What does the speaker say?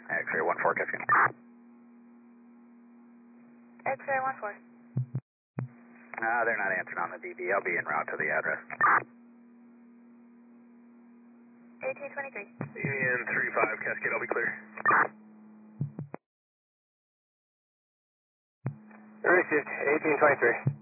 X-ray 14 Cascade. X-ray 14. They're not answering on the DB. I'll be en route to the address. 1823. Union 35 Cascade, I'll be clear. Received, 1823.